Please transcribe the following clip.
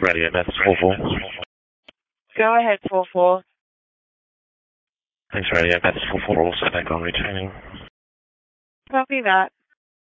Radio message 44. Go ahead, 44. Thanks, Radio message 44. Also back on returning. Copy that.